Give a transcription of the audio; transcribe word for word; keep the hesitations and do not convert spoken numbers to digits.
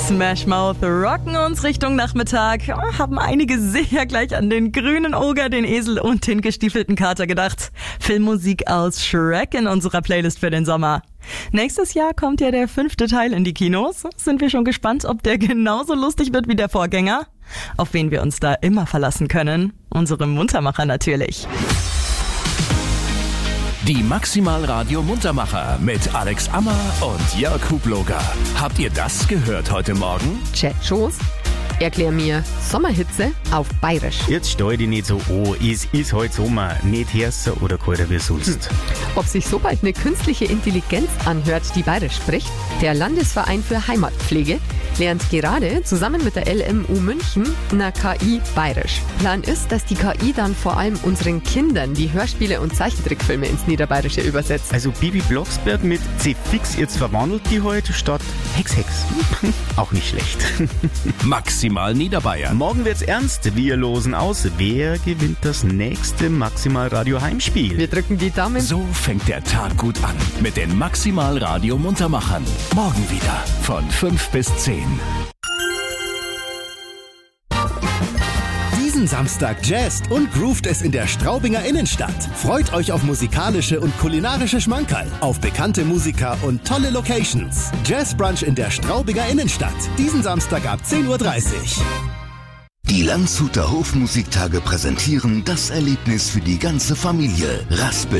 Smash Mouth rocken uns Richtung Nachmittag. Haben einige sehr gleich an den grünen Oger, den Esel und den gestiefelten Kater gedacht. Filmmusik aus Shrek in unserer Playlist für den Sommer. Nächstes Jahr kommt ja der fünfte Teil in die Kinos. Sind wir schon gespannt, ob der genauso lustig wird wie der Vorgänger? Auf wen wir uns da immer verlassen können? Unsere Muntermacher natürlich. Die Maximal Radio Muntermacher mit Alex Ammer und Jörg Hubloger. Habt ihr das gehört heute Morgen? Chat-Shows? Erklär mir Sommerhitze auf Bayerisch. Jetzt stell dich nicht so an, es ist heute Sommer, nicht heißer oder kalter wie sonst. Hm. Ob sich so bald eine künstliche Intelligenz anhört, die Bayerisch spricht? Der Landesverein für Heimatpflege lernt gerade zusammen mit der L M U München einer K I Bayerisch. Plan ist, dass die K I dann vor allem unseren Kindern die Hörspiele und Zeichentrickfilme ins Niederbayerische übersetzt. Also Bibi Blocksberg mit C-Fix, jetzt verwandelt die heute statt Hex Hex. Auch nicht schlecht. Maximal Niederbayern. Morgen wird's ernst. Wir losen aus, wer gewinnt das nächste Maximal Radio Heimspiel. Wir drücken die Daumen. So fängt der Tag gut an mit den Maximal Radio Muntermachern. Morgen wieder von fünf bis zehn. Diesen Samstag jazzt und groovt es in der Straubinger Innenstadt. Freut euch auf musikalische und kulinarische Schmankerl, auf bekannte Musiker und tolle Locations. Jazzbrunch in der Straubinger Innenstadt. Diesen Samstag ab zehn Uhr dreißig. Die Landshuter Hofmusiktage präsentieren das Erlebnis für die ganze Familie. Raspel